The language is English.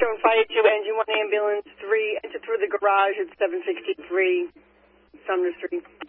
582, engine 1 ambulance 3, enter through the garage at 763 Sumner Street.